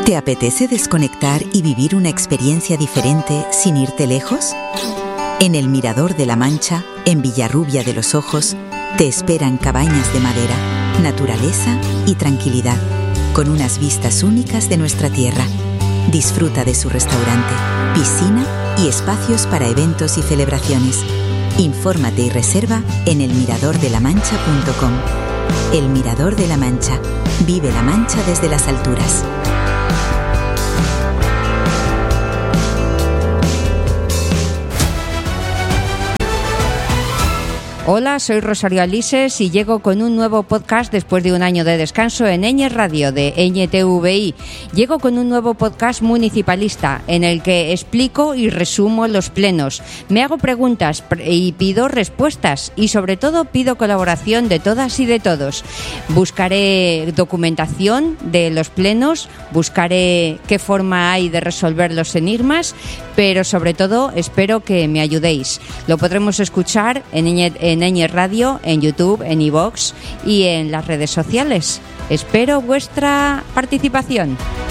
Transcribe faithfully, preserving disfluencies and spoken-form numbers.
¿Te apetece desconectar y vivir una experiencia diferente sin irte lejos? En el Mirador de la Mancha, en Villarrubia de los Ojos, te esperan cabañas de madera, naturaleza y tranquilidad, con unas vistas únicas de nuestra tierra. Disfruta de su restaurante, piscina y espacios para eventos y celebraciones. Infórmate y reserva en el mirador de la mancha punto com. El Mirador de la Mancha. Vive la Mancha desde las alturas. Hola, soy Rosario Alises y llego con un nuevo podcast después de un año de descanso en Eñe Radio de Eñe T V I. Llego con un nuevo podcast municipalista en el que explico y resumo los plenos. Me hago preguntas y pido respuestas y sobre todo pido colaboración de todas y de todos. Buscaré documentación de los plenos, buscaré qué forma hay de resolver los enigmas, pero sobre todo espero que me ayudéis. Lo podremos escuchar en Eñe, en Eñe Radio, en YouTube, en iVoox y en las redes sociales. Espero vuestra participación.